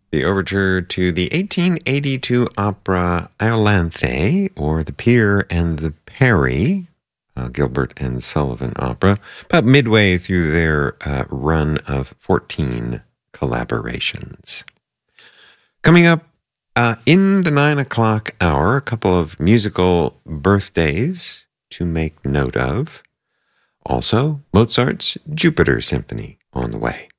The overture to the 1882 opera Iolanthe, or The Peer and the Peri, Gilbert and Sullivan opera, about midway through their run of 14 collaborations. Coming up in the 9 o'clock hour, a couple of musical birthdays to make note of. Also, Mozart's Jupiter Symphony on the way.